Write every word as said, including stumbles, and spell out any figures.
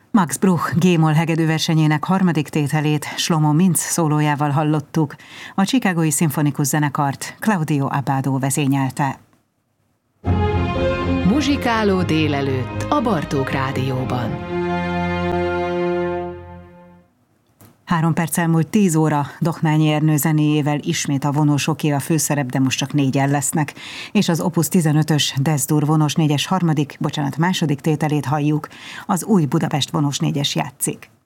Max Bruch G-moll hegedűversenyének harmadik tételét Shlomo Mintz szólójával hallottuk. A Chicagói Szimfonikus Zenekart Claudio Abbado vezényelte. Muzsikáló délelőtt a Bartók Rádióban. Három perccel múlt tíz óra, Dohnányi Ernő zenéjével ismét a vonósoké a főszerep, de most csak négyen lesznek. És az Opus tizenötös Des-dur vonós négyes harmadik, bocsánat, második tételét halljuk, az új Budapest vonós négyes játszik.